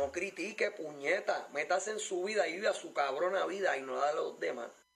no critique, puñeta. Métase en su vida y viva su cabrona vida y no la de los demás.